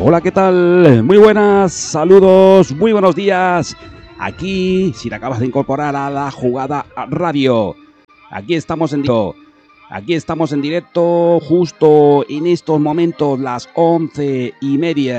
Hola, ¿qué tal? Muy buenas, saludos, muy buenos días. Aquí, si te acabas de incorporar a la Jugada Radio, aquí estamos en directo justo en estos momentos, las 11:30.